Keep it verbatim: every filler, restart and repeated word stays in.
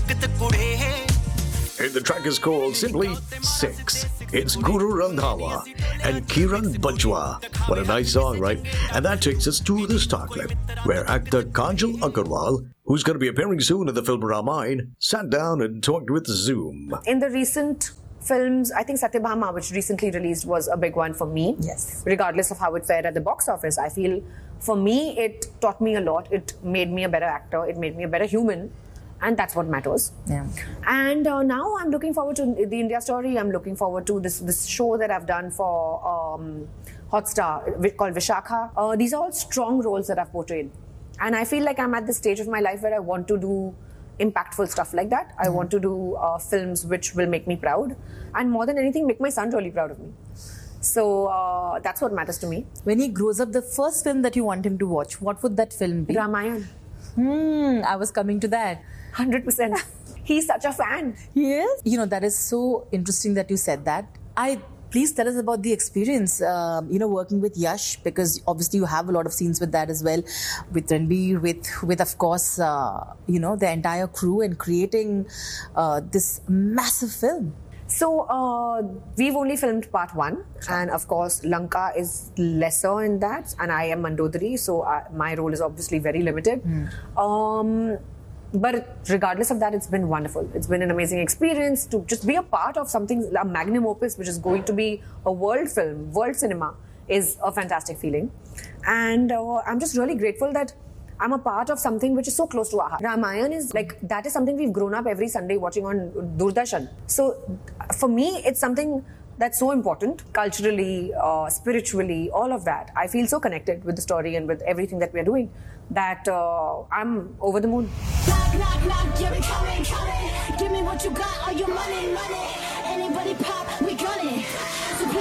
And the track is called simply Six. It's Guru Randhawa and Kiran Bajwa. What a nice song, right? And that takes us to the star clip, where actor Kajal Agarwal, who's going to be appearing soon in the film Ramayan, sat down and talked with Zoom. In the recent films, I think Satyabhama, which recently released, was a big one for me. Yes. Regardless of how it fared at the box office, I feel for me it taught me a lot. It made me a better actor. It made me a better human. And that's what matters. Yeah. And uh, now I'm looking forward to the India Story. I'm looking forward to this this show that I've done for um, Hotstar called Vishakha. Uh, these are all strong roles that I've portrayed. And I feel like I'm at the stage of my life where I want to do impactful stuff like that. I mm. want to do uh, films which will make me proud. And more than anything, make my son really proud of me. So uh, that's what matters to me. When he grows up, the first film that you want him to watch, what would that film be? Ramayan. Hmm, I was coming to that. one hundred percent. He's such a fan. Yes. You know, that is so interesting that you said that. I Please tell us about the experience, uh, you know, working with Yash, because obviously you have a lot of scenes with that as well, with Ranbir, with, with of course, uh, you know, the entire crew, and creating uh, this massive film. So, uh, we've only filmed part one, and of course, Lanka is lesser in that, and I am Mandodari, so I, my role is obviously very limited. Mm. Um, but regardless of that, it's been wonderful. It's been an amazing experience to just be a part of something, a magnum opus, which is going to be a world film, world cinema, is a fantastic feeling. And uh, I'm just really grateful that I'm a part of something which is so close to our heart. Ramayan is like, that is something we've grown up every Sunday watching on Doordarshan. So for me, it's something that's so important, culturally, uh, spiritually, all of that. I feel so connected with the story and with everything that we're doing that uh, I'm over the moon. Knock, knock, knock, give me, coming, coming. Give me what you got, all your money, money.